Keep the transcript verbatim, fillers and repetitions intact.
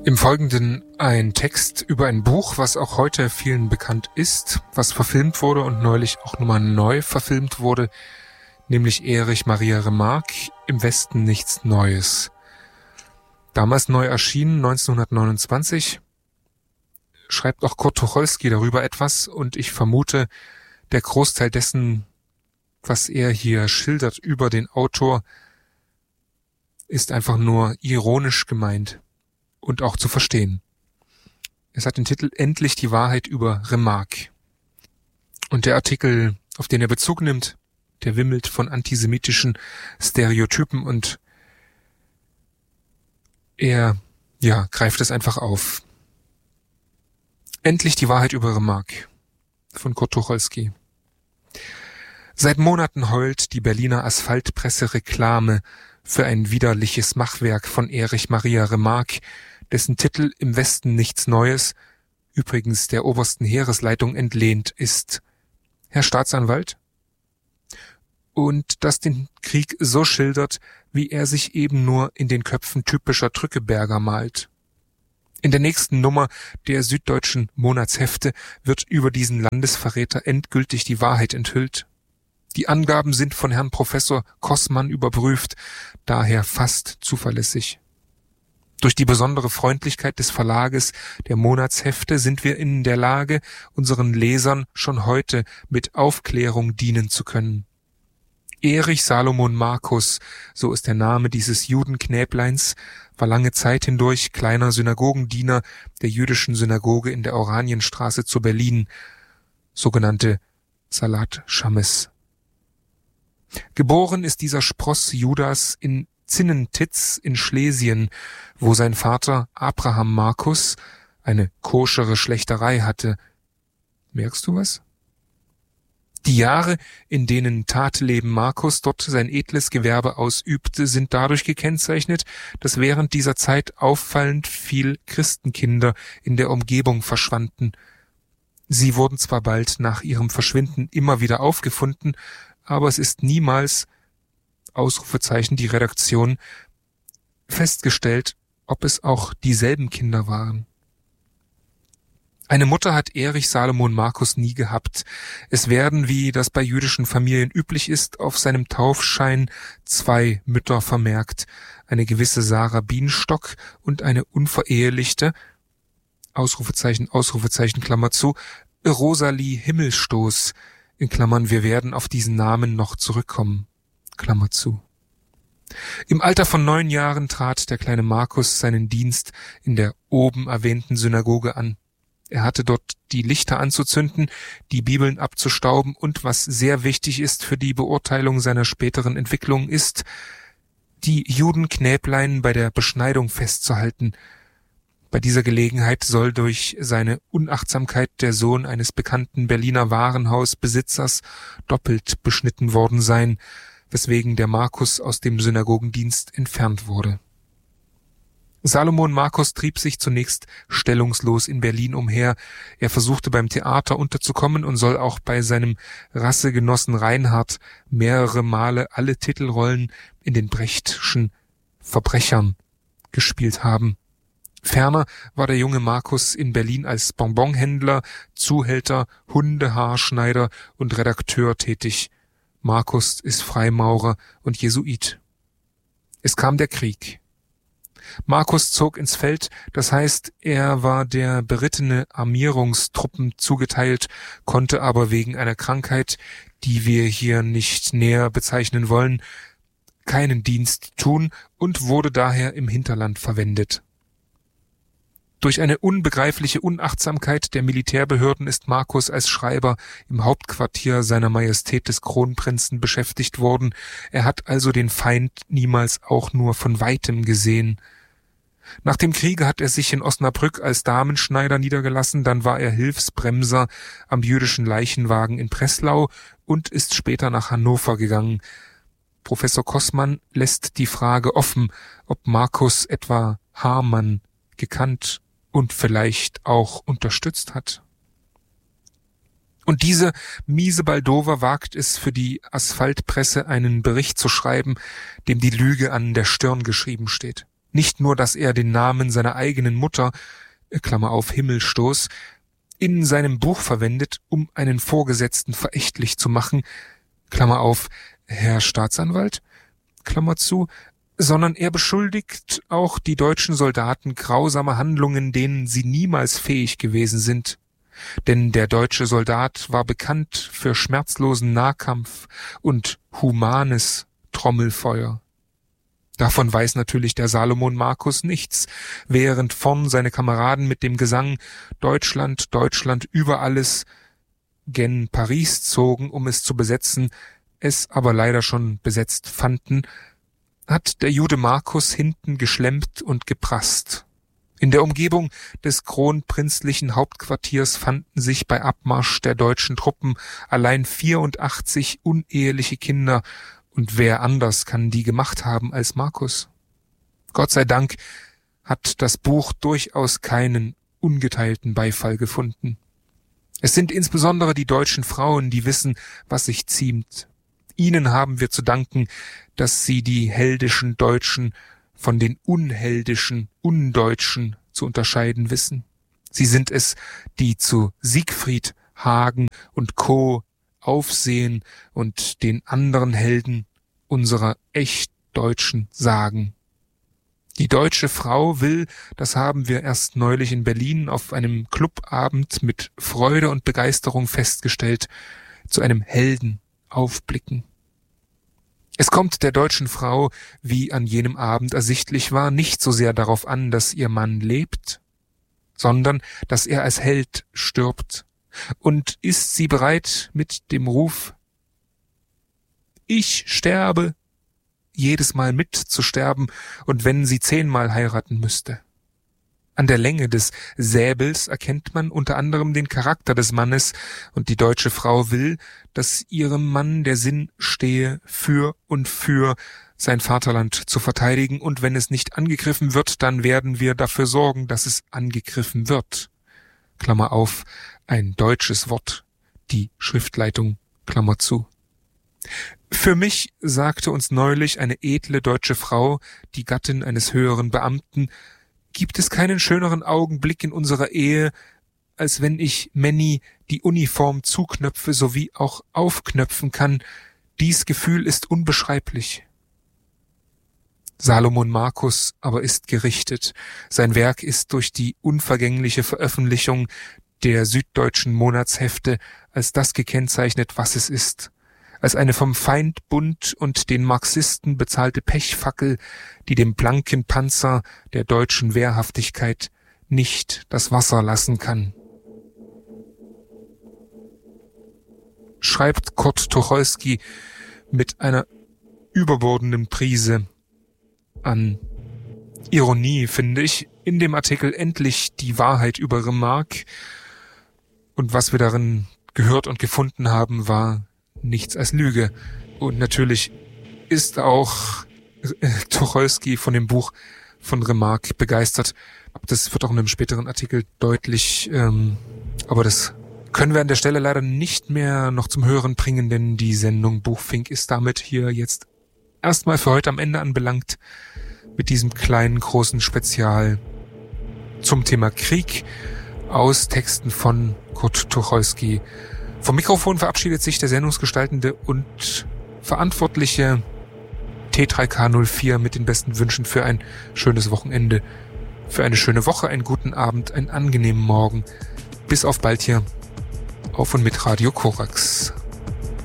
Im Folgenden ein Text über ein Buch, was auch heute vielen bekannt ist, was verfilmt wurde und neulich auch nochmal neu verfilmt wurde, nämlich Erich Maria Remarque, Im Westen nichts Neues. Damals neu erschienen, neunzehnhundertneunundzwanzig, schreibt auch Kurt Tucholsky darüber etwas und ich vermute, der Großteil dessen, was er hier schildert über den Autor, ist einfach nur ironisch gemeint und auch zu verstehen. Es hat den Titel Endlich die Wahrheit über Remarque. Und der Artikel, auf den er Bezug nimmt, der wimmelt von antisemitischen Stereotypen und er, ja, greift es einfach auf. Endlich die Wahrheit über Remarque von Kurt Tucholsky. Seit Monaten heult die Berliner Asphaltpresse Reklame für ein widerliches Machwerk von Erich Maria Remarque, dessen Titel Im Westen nichts Neues, übrigens der obersten Heeresleitung entlehnt ist. Herr Staatsanwalt? Und das den Krieg so schildert, wie er sich eben nur in den Köpfen typischer Drückeberger malt. In der nächsten Nummer der Süddeutschen Monatshefte wird über diesen Landesverräter endgültig die Wahrheit enthüllt. Die Angaben sind von Herrn Professor Kossmann überprüft, daher fast zuverlässig. Durch die besondere Freundlichkeit des Verlages der Monatshefte sind wir in der Lage, unseren Lesern schon heute mit Aufklärung dienen zu können. Erich Salomon Markus, so ist der Name dieses Judenknäbleins, war lange Zeit hindurch kleiner Synagogendiener der jüdischen Synagoge in der Oranienstraße zu Berlin, sogenannte Salat Shammes. Geboren ist dieser Spross Judas in Zinnentitz in Schlesien, wo sein Vater Abraham Markus eine koschere Schlächterei hatte. Merkst du was? Die Jahre, in denen Tatleben Markus dort sein edles Gewerbe ausübte, sind dadurch gekennzeichnet, dass während dieser Zeit auffallend viel Christenkinder in der Umgebung verschwanden. Sie wurden zwar bald nach ihrem Verschwinden immer wieder aufgefunden, aber es ist niemals, Ausrufezeichen, die Redaktion, festgestellt, ob es auch dieselben Kinder waren. Eine Mutter hat Erich Salomon Markus nie gehabt. Es werden, wie das bei jüdischen Familien üblich ist, auf seinem Taufschein zwei Mütter vermerkt, eine gewisse Sarah Bienstock und eine unverehelichte, Ausrufezeichen, Ausrufezeichen, Klammer zu, Rosalie Himmelstoß, in Klammern, wir werden auf diesen Namen noch zurückkommen, Klammer zu. Im Alter von neun Jahren trat der kleine Markus seinen Dienst in der oben erwähnten Synagoge an. Er hatte dort die Lichter anzuzünden, die Bibeln abzustauben und, was sehr wichtig ist für die Beurteilung seiner späteren Entwicklung, ist, die Judenknäblein bei der Beschneidung festzuhalten. Bei dieser Gelegenheit soll durch seine Unachtsamkeit der Sohn eines bekannten Berliner Warenhausbesitzers doppelt beschnitten worden sein, weswegen der Markus aus dem Synagogendienst entfernt wurde. Salomon Markus trieb sich zunächst stellungslos in Berlin umher. Er versuchte beim Theater unterzukommen und soll auch bei seinem Rassegenossen Reinhard mehrere Male alle Titelrollen in den Brechtschen Verbrechern gespielt haben. Ferner war der junge Markus in Berlin als Bonbonhändler, Zuhälter, Hundehaarschneider und Redakteur tätig. Markus ist Freimaurer und Jesuit. Es kam der Krieg. Markus zog ins Feld, das heißt, er war der berittene Armierungstruppen zugeteilt, konnte aber wegen einer Krankheit, die wir hier nicht näher bezeichnen wollen, keinen Dienst tun und wurde daher im Hinterland verwendet. Durch eine unbegreifliche Unachtsamkeit der Militärbehörden ist Markus als Schreiber im Hauptquartier seiner Majestät des Kronprinzen beschäftigt worden. Er hat also den Feind niemals auch nur von Weitem gesehen. Nach dem Kriege hat er sich in Osnabrück als Damenschneider niedergelassen, dann war er Hilfsbremser am jüdischen Leichenwagen in Breslau und ist später nach Hannover gegangen. Professor Kossmann lässt die Frage offen, ob Markus etwa Hamann gekannt und vielleicht auch unterstützt hat. Und diese miese Baldover wagt es für die Asphaltpresse, einen Bericht zu schreiben, dem die Lüge an der Stirn geschrieben steht. Nicht nur, dass er den Namen seiner eigenen Mutter, Klammer auf Himmelstoß, in seinem Buch verwendet, um einen Vorgesetzten verächtlich zu machen, Klammer auf Herr Staatsanwalt, Klammer zu, sondern er beschuldigt auch die deutschen Soldaten grausamer Handlungen, denen sie niemals fähig gewesen sind. Denn der deutsche Soldat war bekannt für schmerzlosen Nahkampf und humanes Trommelfeuer. Davon weiß natürlich der Salomon Markus nichts, während vorn seine Kameraden mit dem Gesang Deutschland, Deutschland über alles gen Paris zogen, um es zu besetzen, es aber leider schon besetzt fanden, hat der Jude Markus hinten geschlemmt und geprasst. In der Umgebung des kronprinzlichen Hauptquartiers fanden sich bei Abmarsch der deutschen Truppen allein vierundachtzig uneheliche Kinder, und wer anders kann die gemacht haben als Markus? Gott sei Dank hat das Buch durchaus keinen ungeteilten Beifall gefunden. Es sind insbesondere die deutschen Frauen, die wissen, was sich ziemt. Ihnen haben wir zu danken, dass sie die heldischen Deutschen von den unheldischen Undeutschen zu unterscheiden wissen. Sie sind es, die zu Siegfried, Hagen und Co. aufsehen und den anderen Helden unserer echt Deutschen sagen. Die deutsche Frau will, das haben wir erst neulich in Berlin auf einem Clubabend mit Freude und Begeisterung festgestellt, zu einem Helden aufblicken. Es kommt der deutschen Frau, wie an jenem Abend ersichtlich war, nicht so sehr darauf an, dass ihr Mann lebt, sondern dass er als Held stirbt. Und ist sie bereit mit dem Ruf, ich sterbe, jedes Mal mitzusterben, und wenn sie zehnmal heiraten müsste? An der Länge des Säbels erkennt man unter anderem den Charakter des Mannes, und die deutsche Frau will, dass ihrem Mann der Sinn stehe, für und für sein Vaterland zu verteidigen, und wenn es nicht angegriffen wird, dann werden wir dafür sorgen, dass es angegriffen wird. Klammer auf, ein deutsches Wort, die Schriftleitung, Klammer zu. Für mich, sagte uns neulich eine edle deutsche Frau, die Gattin eines höheren Beamten, gibt es keinen schöneren Augenblick in unserer Ehe, als wenn ich Manny die Uniform zuknöpfe sowie auch aufknöpfen kann. Dies Gefühl ist unbeschreiblich. Salomon Markus aber ist gerichtet. Sein Werk ist durch die unvergängliche Veröffentlichung der süddeutschen Monatshefte als das gekennzeichnet, was es ist. Als eine vom Feindbund und den Marxisten bezahlte Pechfackel, die dem blanken Panzer der deutschen Wehrhaftigkeit nicht das Wasser lassen kann. Schreibt Kurt Tucholsky mit einer überbordenden Prise an Ironie, finde ich, in dem Artikel endlich die Wahrheit über Remarque. Und was wir darin gehört und gefunden haben, war nichts als Lüge. Und natürlich ist auch Tucholsky von dem Buch von Remarque begeistert. Das wird auch in einem späteren Artikel deutlich, ähm, aber das können wir an der Stelle leider nicht mehr noch zum Hören bringen, denn die Sendung Buchfink ist damit hier jetzt erstmal für heute am Ende anbelangt, mit diesem kleinen, großen Spezial zum Thema Krieg aus Texten von Kurt Tucholsky. Vom Mikrofon verabschiedet sich der sendungsgestaltende und verantwortliche T drei K null vier mit den besten Wünschen für ein schönes Wochenende, für eine schöne Woche, einen guten Abend, einen angenehmen Morgen. Bis auf bald hier auf und mit Radio Korax.